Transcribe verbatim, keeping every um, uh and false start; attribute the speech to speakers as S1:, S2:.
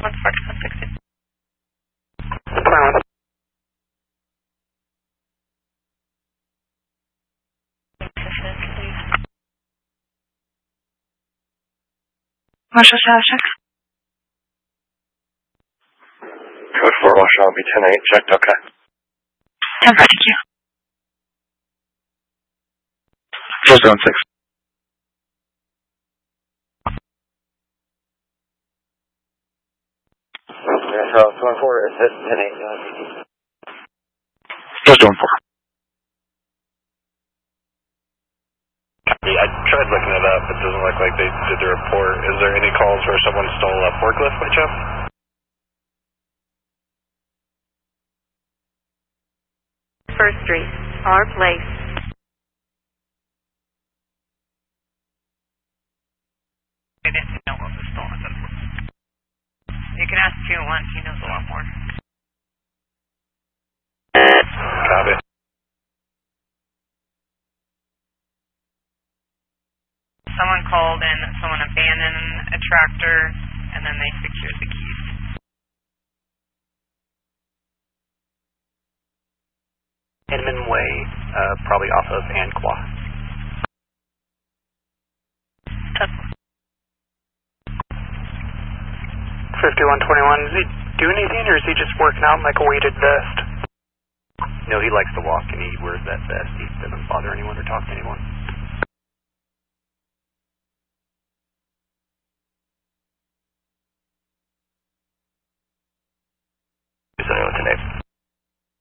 S1: one four one six two.
S2: twenty-one.
S1: Marshall Shadow check.
S3: Code four, Marshall, I'll be ten eight, checked, okay.
S1: ten four, thank you.
S3: four seven six. Yeah, so one four is hit ten eight. Just one four.
S4: I tried looking it up. It doesn't look like they did the report. Is there any calls where someone stole a forklift by chance?
S5: First Street, our place.
S1: They didn't know what was stolen. You can ask two one, he knows a lot more.
S4: Copy.
S1: Someone called in that someone abandoned a tractor and then they secured the keys.
S2: Inman Way, uh, probably off of Anqua. fifty-one twenty-one, does he do anything or is he just working out in like a weighted vest?
S4: No, he likes to walk and he wears that vest. He doesn't bother anyone or talk to anyone.